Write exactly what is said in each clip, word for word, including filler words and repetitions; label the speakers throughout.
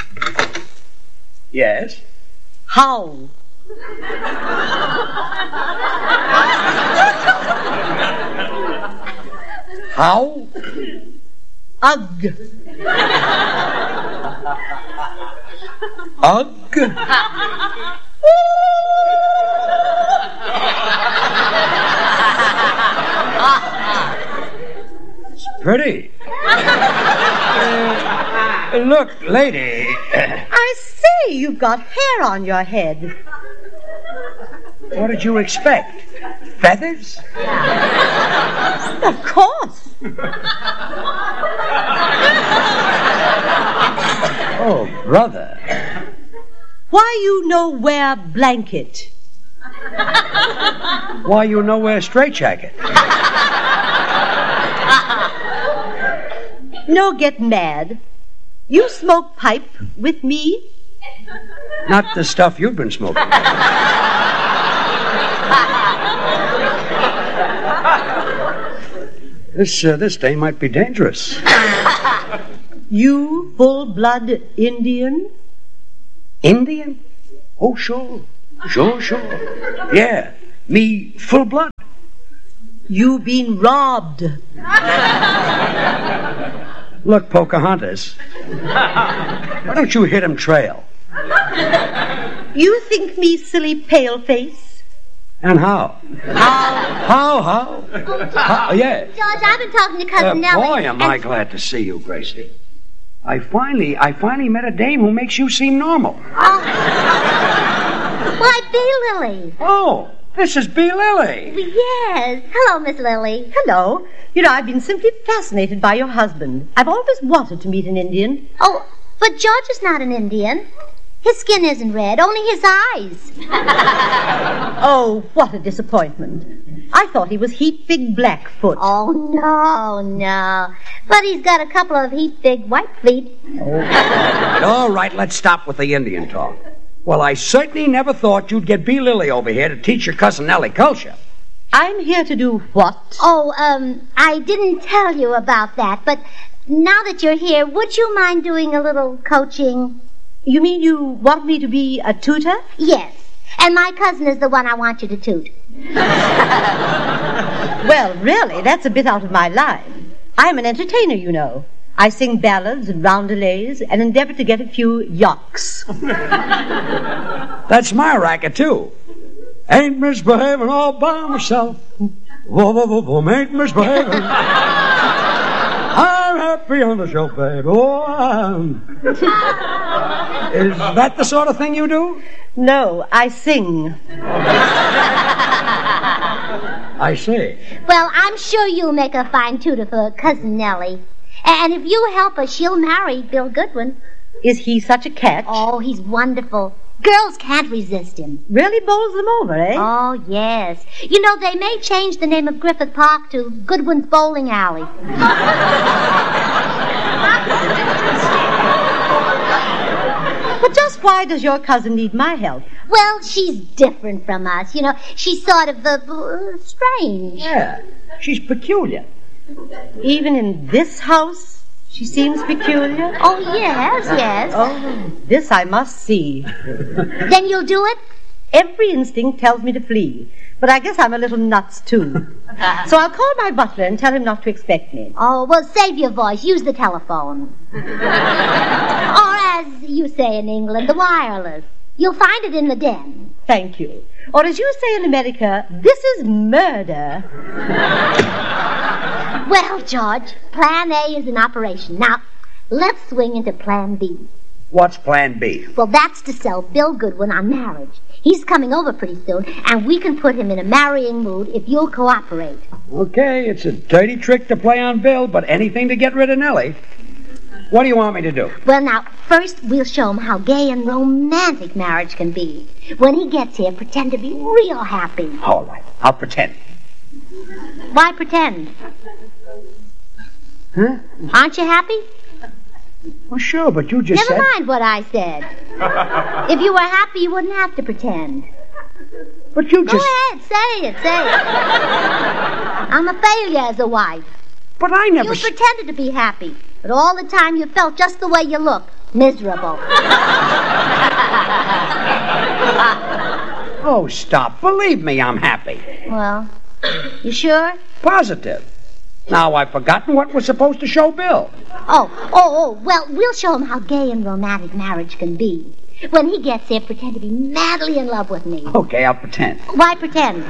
Speaker 1: Yes?
Speaker 2: How?
Speaker 1: How?
Speaker 2: Ugh.
Speaker 1: Ugh? It's pretty. Uh, look, lady.
Speaker 2: I say, you've got hair on your head.
Speaker 1: What did you expect? Feathers?
Speaker 2: Of course.
Speaker 1: Oh, brother.
Speaker 2: Why you no wear blanket?
Speaker 1: Why you no wear straitjacket?
Speaker 2: No get mad. You smoke pipe with me?
Speaker 1: Not the stuff you've been smoking. This uh, this day might be dangerous.
Speaker 2: You full-blood Indian?
Speaker 1: Indian? Oh, sure. Sure, sure. Yeah, me full blood.
Speaker 2: You been robbed.
Speaker 1: Look, Pocahontas, why don't you hit him trail?
Speaker 2: You think me silly pale-face?
Speaker 1: And how?
Speaker 2: How?
Speaker 1: How, how? how yeah.
Speaker 3: George, I've been talking to Cousin
Speaker 1: Uh,
Speaker 3: Nellie.
Speaker 1: boy, am I glad to see you, Gracie. I finally, I finally met a dame who makes you seem normal.
Speaker 3: Oh. Why, Bee Lily.
Speaker 1: Oh, this is Bee Lily.
Speaker 3: Yes. Hello, Miss Lily.
Speaker 2: Hello. You know, I've been simply fascinated by your husband. I've always wanted to meet an Indian.
Speaker 3: Oh, but George is not an Indian. His skin isn't red, only his eyes.
Speaker 2: Oh, what a disappointment. I thought he was heap big Blackfoot.
Speaker 3: Oh, no, no. But he's got a couple of heap big white feet.
Speaker 1: Oh. All right, let's stop with the Indian talk. Well, I certainly never thought you'd get Bee Lily over here to teach your cousin Nellie culture.
Speaker 2: I'm here to do what?
Speaker 3: Oh, um, I didn't tell you about that, but now that you're here, would you mind doing a little coaching?
Speaker 2: You mean you want me to be a tutor?
Speaker 3: Yes. And my cousin is the one I want you to toot.
Speaker 2: Well, really, that's a bit out of my line. I'm an entertainer, you know. I sing ballads and roundelays and endeavor to get a few yawks.
Speaker 1: That's my racket, too. Ain't misbehaving all by myself. Whoa, whoa, whoa, whoa, ain't misbehaving. I'm happy on the shelf, baby. Oh, I'm... Is that the sort of thing you do?
Speaker 2: No, I sing.
Speaker 1: I see.
Speaker 3: Well, I'm sure you'll make a fine tutor for Cousin Nellie. And if you help her, she'll marry Bill Goodwin.
Speaker 2: Is he such a catch?
Speaker 3: Oh, he's wonderful. Girls can't resist him.
Speaker 2: Really bowls them over, eh?
Speaker 3: Oh, yes. You know, they may change the name of Griffith Park to Goodwin's Bowling Alley.
Speaker 2: But just why does your cousin need my help?
Speaker 3: Well, she's different from us. You know, she's sort of uh, strange.
Speaker 1: Yeah, she's peculiar.
Speaker 2: Even in this house, she seems peculiar?
Speaker 3: Oh, yes, yes.
Speaker 2: Oh, this I must see.
Speaker 3: Then you'll do it?
Speaker 2: Every instinct tells me to flee. But I guess I'm a little nuts, too. So I'll call my butler and tell him not to expect me.
Speaker 3: Oh, well, save your voice. Use the telephone. Or as you say in England, the wireless. You'll find it in the den.
Speaker 2: Thank you. Or as you say in America, this is murder.
Speaker 3: Well, George, Plan A is in operation. Now, let's swing into Plan B.
Speaker 1: What's Plan B?
Speaker 3: Well, that's to sell Bill Goodwin on marriage. He's coming over pretty soon, and we can put him in a marrying mood if you'll cooperate.
Speaker 1: Okay, it's a dirty trick to play on Bill, but anything to get rid of Nellie. What do you want me to do?
Speaker 3: Well, now, first we'll show him how gay and romantic marriage can be. When he gets here, pretend to be real happy.
Speaker 1: All right, I'll pretend.
Speaker 3: Why pretend?
Speaker 1: Huh?
Speaker 3: Aren't you happy?
Speaker 1: Well, sure, but you just
Speaker 3: Never
Speaker 1: said...
Speaker 3: mind what I said. If you were happy, you wouldn't have to pretend.
Speaker 1: But you
Speaker 3: Go
Speaker 1: just...
Speaker 3: ahead, say it, say it. I'm a failure as a wife.
Speaker 1: But I never...
Speaker 3: You
Speaker 1: s-
Speaker 3: pretended to be happy, but all the time you felt just the way you look. miserable.
Speaker 1: Oh, stop. Believe me, I'm happy.
Speaker 3: Well, you sure?
Speaker 1: Positive. Now I've forgotten what we're supposed to show Bill.
Speaker 3: Oh, oh, oh, well, we'll show him how gay and romantic marriage can be. When he gets there, pretend to be madly in love with me.
Speaker 1: Okay, I'll pretend.
Speaker 3: Why pretend?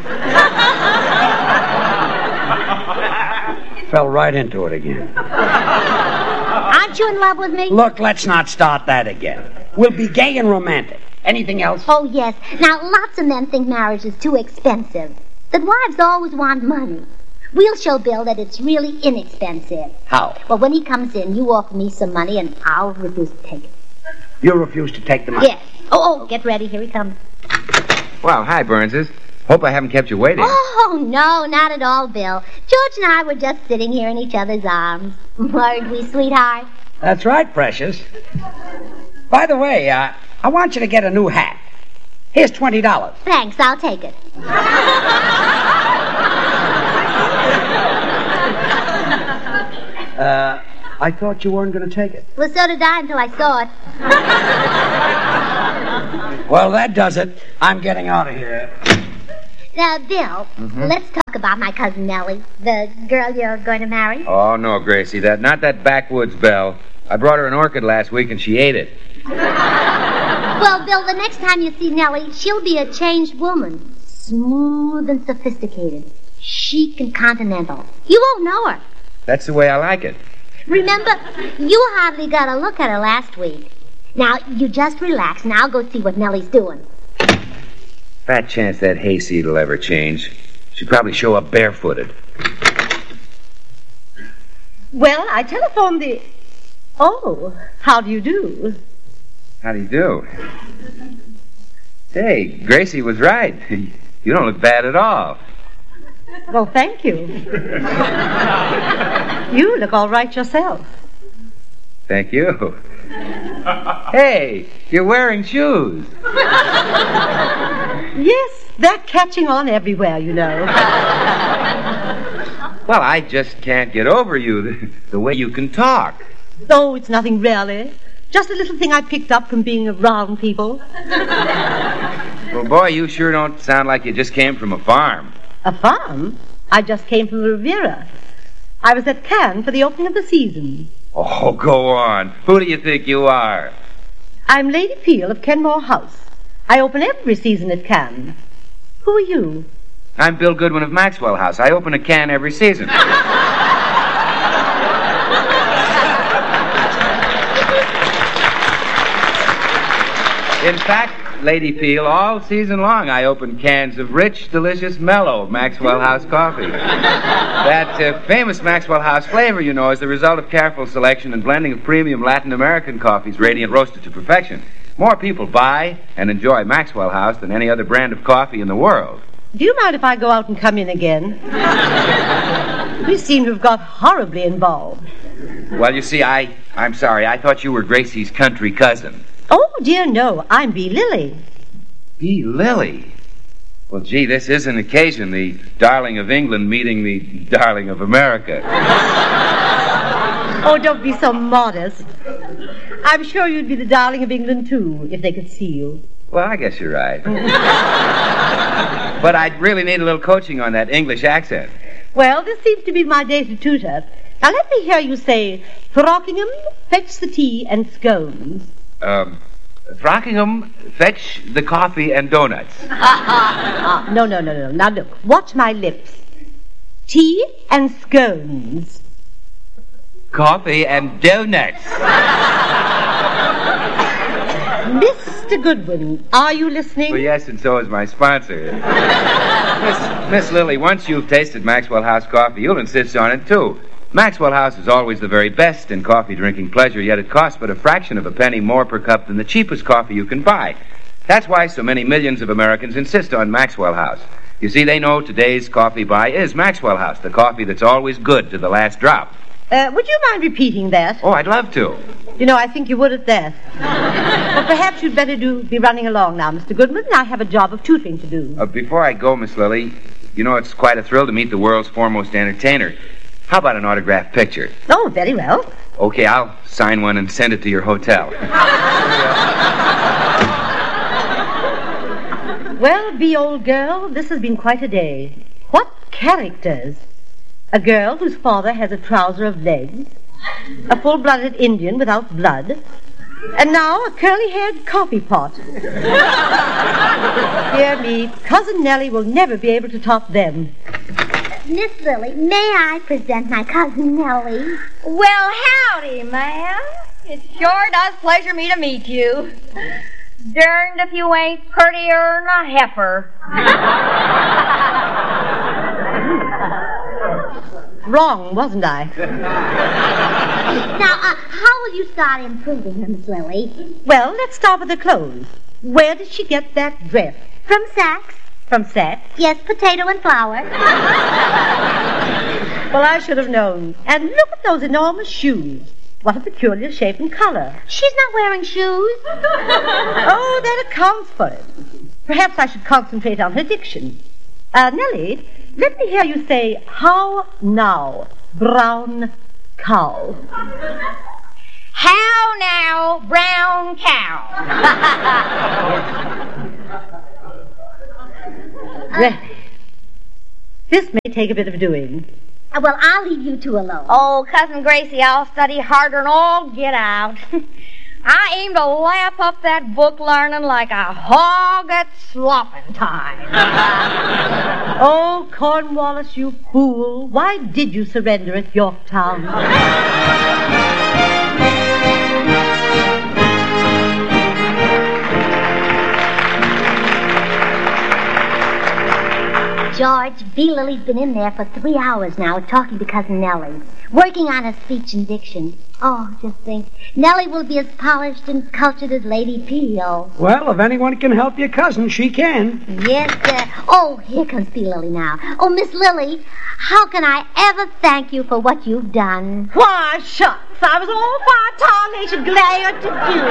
Speaker 1: Fell right into it again.
Speaker 3: Aren't you in love with me?
Speaker 1: Look, let's not start that again. We'll be gay and romantic. Anything else?
Speaker 3: Oh, yes. Now, lots of men think marriage is too expensive. That wives always want money. We'll show Bill that it's really inexpensive.
Speaker 1: How?
Speaker 3: Well, when he comes in, you offer me some money, and I'll refuse to take it.
Speaker 1: You refuse to take the money?
Speaker 3: Yes. Oh, oh, get ready. Here he comes.
Speaker 4: Well, hi, Burnses. Hope I haven't kept you waiting.
Speaker 3: Oh, no, not at all, Bill. George and I were just sitting here in each other's arms. Weren't we, sweetheart?
Speaker 1: That's right, precious. By the way, uh, I want you to get a new hat. Here's twenty dollars.
Speaker 3: Thanks, I'll take it.
Speaker 1: Uh, I thought you weren't going to take it.
Speaker 3: Well, so did I until I saw it.
Speaker 1: Well, that does it. I'm getting out of here.
Speaker 3: Now, Bill, mm-hmm. let's talk about my cousin Nellie, the girl you're going to marry.
Speaker 4: Oh, no, Gracie, that not that backwoods belle. I brought her an orchid last week and she ate it.
Speaker 3: Well, Bill, the next time you see Nellie, she'll be a changed woman. Smooth and sophisticated. Chic and continental. You won't know her.
Speaker 4: That's the way I like it.
Speaker 3: Remember, you hardly got a look at her last week. Now, you just relax, and I'll go see what Nellie's doing.
Speaker 4: Fat chance that hayseed will ever change. She'd probably show up barefooted.
Speaker 2: Well, I telephoned the... Oh, how do you do?
Speaker 4: How do you do? Hey, Gracie was right. You don't look bad at all.
Speaker 2: Well, thank you. You look all right yourself.
Speaker 4: Thank you. Hey, you're wearing shoes.
Speaker 2: Yes, they're catching on everywhere, you know.
Speaker 4: Well, I just can't get over you, the, the way you can talk.
Speaker 2: Oh, it's nothing really. Just a little thing I picked up from being around people.
Speaker 4: Well, boy, you sure don't sound like you just came from a farm.
Speaker 2: A farm? I just came from the Riviera. I was at Cannes for the opening of the season.
Speaker 4: Oh, go on. Who do you think you are?
Speaker 2: I'm Lady Peel of Kenmore House. I open every season at Cannes. Who are you?
Speaker 4: I'm Bill Goodwin of Maxwell House. I open a can every season. In fact, Lady Peel, all season long I open cans of rich, delicious, mellow Maxwell House coffee. That uh, famous Maxwell House flavor, you know, is the result of careful selection and blending of premium Latin American coffees, radiant roasted to perfection. More people buy and enjoy Maxwell House than any other brand of coffee in the world.
Speaker 2: Do you mind if I go out and come in again? You seem to have got horribly involved.
Speaker 4: Well, you see, I, I'm sorry. I thought you were Gracie's country cousin.
Speaker 2: Oh, dear, no. I'm Bee Lily.
Speaker 4: Bee Lily? Well, gee, this is an occasion. The darling of England meeting the darling of America.
Speaker 2: Oh, don't be so modest. I'm sure you'd be the darling of England, too, if they could see you.
Speaker 4: Well, I guess you're right. But I'd really need a little coaching on that English accent.
Speaker 2: Well, this seems to be my day to tutor. Now, let me hear you say, Throckingham, fetch the tea and scones.
Speaker 4: Um, Throckingham, fetch the coffee and donuts.
Speaker 2: Ah, no, no, no, no. Now, look, watch my lips. Tea and scones.
Speaker 4: Coffee and donuts.
Speaker 2: Mister Goodwin, are you listening?
Speaker 4: Well, yes, and so is my sponsor. Miss, Miss Lily, once you've tasted Maxwell House coffee, you'll insist on it, too. Maxwell House is always the very best in coffee-drinking pleasure, yet it costs but a fraction of a penny more per cup than the cheapest coffee you can buy. That's why so many millions of Americans insist on Maxwell House. You see, they know today's coffee buy is Maxwell House, the coffee that's always good to the last drop.
Speaker 2: Uh, would you mind repeating that?
Speaker 4: Oh, I'd love to.
Speaker 2: You know, I think you would at that. But perhaps you'd better do be running along now, Mister Goodman. I have a job of tutoring to do.
Speaker 4: Uh, before I go, Miss Lily, you know it's quite a thrill to meet the world's foremost entertainer. How about an autographed picture?
Speaker 2: Oh, very well.
Speaker 4: Okay, I'll sign one and send it to your hotel.
Speaker 2: Well, Bee, old girl, this has been quite a day. What characters! A girl whose father has a trouser of legs, a full-blooded Indian without blood, and now a curly-haired coffee pot. Dear me, Cousin Nellie will never be able to top them.
Speaker 3: Miss Lily, may I present my cousin Nellie?
Speaker 5: Well, howdy, ma'am. It sure does pleasure me to meet you. Derned if you ain't prettier than a heifer.
Speaker 2: Wrong, wasn't I?
Speaker 3: Now, uh, how will you start improving her, Miss Lily?
Speaker 2: Well, let's start with the clothes. Where did she get that dress?
Speaker 3: From Saks?
Speaker 2: From Saks?
Speaker 3: Yes, potato and flour.
Speaker 2: Well, I should have known. And look at those enormous shoes. What a peculiar shape and color.
Speaker 3: She's not wearing shoes.
Speaker 2: Oh, that accounts for it. Perhaps I should concentrate on her diction. Uh, Nellie, let me hear you say, how now, brown cow.
Speaker 5: How now, brown cow.
Speaker 2: Really? This may take a bit of doing.
Speaker 3: Uh, well, I'll leave you two alone.
Speaker 5: Oh, Cousin Gracie, I'll study harder than all get out. I aim to lap up that book learning like a hog at slopping time.
Speaker 2: Oh, Cornwallis, you fool. Why did you surrender at Yorktown?
Speaker 3: George, Bee Lily's been in there for three hours now talking to Cousin Nellie, working on her speech and diction. Oh, just think, Nellie will be as polished and cultured as Lady Peel.
Speaker 1: Well, if anyone can help your cousin, she can.
Speaker 3: Yes, sir. Oh, here comes Bee Lily now. Oh, Miss Lily, how can I ever thank you for what you've done?
Speaker 2: Why, shucks, I was all for a tarnation glad to do.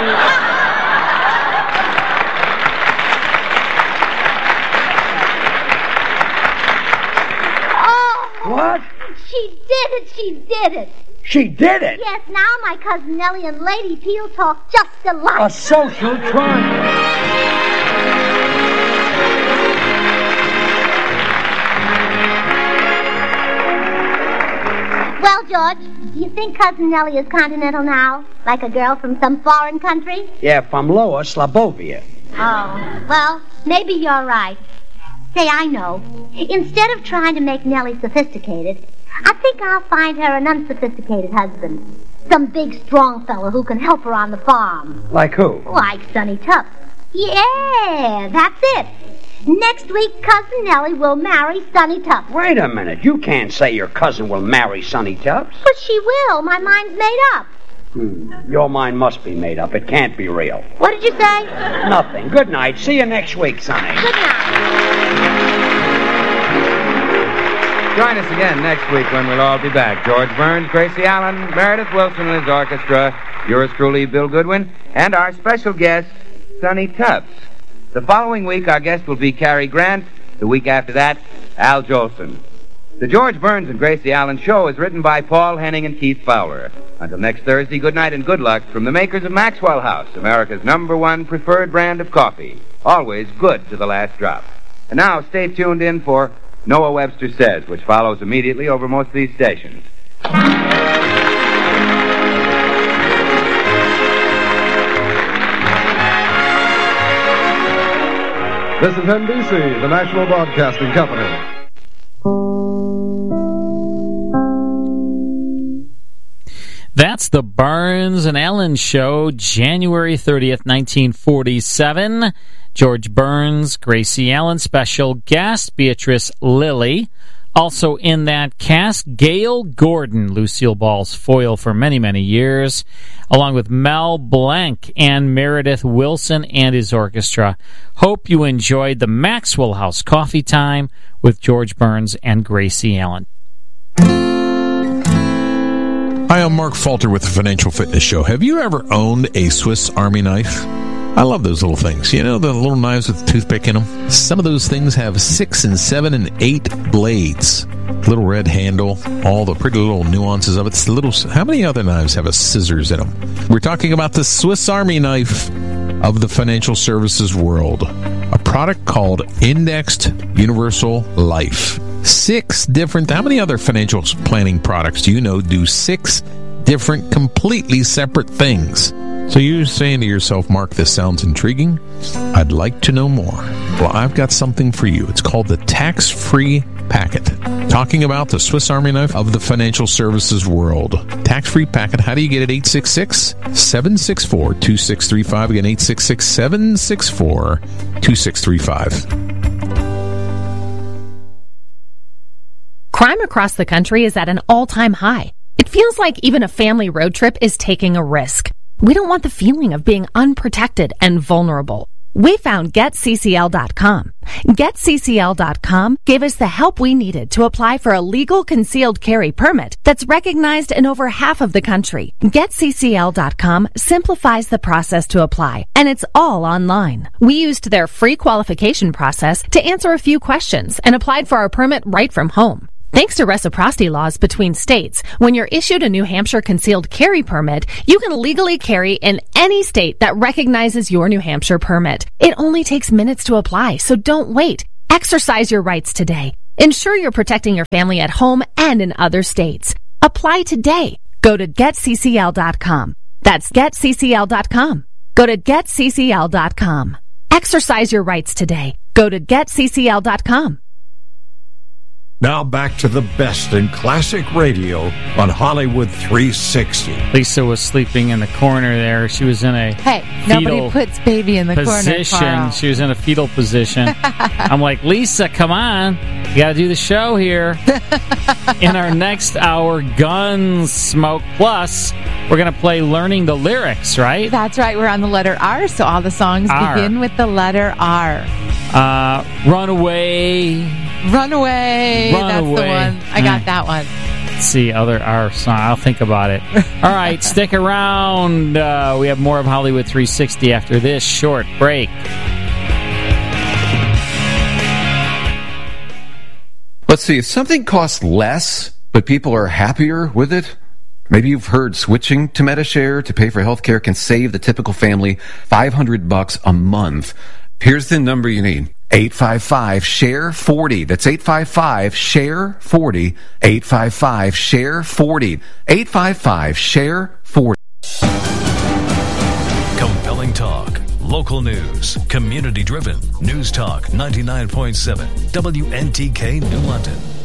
Speaker 1: What?
Speaker 3: She did it, she did it.
Speaker 1: She did it?
Speaker 3: Yes, now my cousin Nellie and Lady Peel talk just alike.
Speaker 1: A social triumph.
Speaker 3: Well, George, do you think Cousin Nellie is continental now? Like a girl from some foreign country?
Speaker 1: Yeah, from Lower Slabovia.
Speaker 3: Oh, well, maybe you're right. Say, I know. Instead of trying to make Nellie sophisticated, I think I'll find her an unsophisticated husband. Some big, strong fellow who can help her on the farm.
Speaker 1: Like who?
Speaker 3: Like Sonny Tufts. Yeah, that's it. Next week, Cousin Nellie will marry Sonny Tufts.
Speaker 1: Wait a minute. You can't say your cousin will marry Sonny Tufts.
Speaker 3: But she will. My mind's made up.
Speaker 1: Hmm. Your mind must be made up. It can't be real.
Speaker 3: What did you say?
Speaker 1: Nothing. Good night. See you next week, Sonny.
Speaker 3: Good night.
Speaker 4: Join us again next week when we'll all be back. George Burns, Gracie Allen, Meredith Wilson and his orchestra, yours truly, Bill Goodwin, and our special guest, Sonny Tufts. The following week, our guest will be Cary Grant. The week after that, Al Jolson. The George Burns and Gracie Allen Show is written by Paul Henning and Keith Fowler. Until next Thursday, good night and good luck from the makers of Maxwell House, America's number one preferred brand of coffee. Always good to the last drop. And now, stay tuned in for Noah Webster Says, which follows immediately over most of these stations.
Speaker 6: This is N B C, the National Broadcasting Company.
Speaker 7: That's the Burns and Allen Show, January thirtieth, nineteen forty-seven. George Burns, Gracie Allen, special guest, Beatrice Lillie. Also in that cast, Gail Gordon, Lucille Ball's foil for many, many years, along with Mel Blanc and Meredith Wilson and his orchestra. Hope you enjoyed the Maxwell House Coffee Time with George Burns and Gracie Allen.
Speaker 8: Hi, I'm Mark Falter with the Financial Fitness Show. Have you ever owned a Swiss Army knife? I love those little things. You know, the little knives with the toothpick in them? Some of those things have six and seven and eight blades. little red handle, all the pretty little nuances of it. It's the little. How many other knives have a scissors in them? We're talking about the Swiss Army knife of the financial services world, a product called Indexed Universal Life. Six different. How many other financial planning products do you know do six different, completely separate things? So you're saying to yourself, Mark, this sounds intriguing. I'd like to know more. Well, I've got something for you. It's called the Tax-Free Packet. Talking about the Swiss Army knife of the financial services world. Tax-free packet. How do you get it? eight six six, seven six four, two six three five. Again, eight six six, seven six four, two six three five.
Speaker 9: Crime across the country is at an all-time high. It feels like even a family road trip is taking a risk. We don't want the feeling of being unprotected and vulnerable. We found Get C C L dot com. Get C C L dot com gave us the help we needed to apply for a legal concealed carry permit that's recognized in over half of the country. Get C C L dot com simplifies the process to apply, and it's all online. We used their free qualification process to answer a few questions and applied for our permit right from home. Thanks to reciprocity laws between states, when you're issued a New Hampshire concealed carry permit, you can legally carry in any state that recognizes your New Hampshire permit. It only takes minutes to apply, so don't wait. Exercise your rights today. Ensure you're protecting your family at home and in other states. Apply today. Go to Get C C L dot com. That's Get C C L dot com. Go to Get C C L dot com. Exercise your rights today. Go to Get C C L dot com.
Speaker 10: Now back to the best in classic radio on Hollywood three sixty.
Speaker 7: Lisa was sleeping in the corner there. She was in a
Speaker 11: hey,
Speaker 7: fetal
Speaker 11: nobody puts baby in the
Speaker 7: position.
Speaker 11: corner. Carl.
Speaker 7: She was in a fetal position. I'm like, Lisa, come on. You got to do the show here. In our next hour, Gunsmoke Plus, we're going to play Learning the Lyrics, right?
Speaker 11: That's right. We're on the letter R, so all the songs
Speaker 7: R.
Speaker 11: begin with the letter R.
Speaker 7: Uh, Runaway.
Speaker 11: Runaway.
Speaker 7: Run
Speaker 11: That's
Speaker 7: away.
Speaker 11: the one. I got that one.
Speaker 7: Let's see, other R song. I'll think about it. All right, stick around. Uh, we have more of Hollywood three sixty after this short break.
Speaker 12: Let's see, if something costs less, but people are happier with it, maybe you've heard switching to Medi-Share to pay for healthcare can save the typical family five hundred bucks a month. Here's the number you need. eight five five, S H A R E forty. That's eight five five, S H A R E forty. eight five five, S H A R E forty. eight five five, S H A R E forty.
Speaker 13: Compelling talk. Local news. Community driven. News Talk ninety-nine point seven. W N T K New London.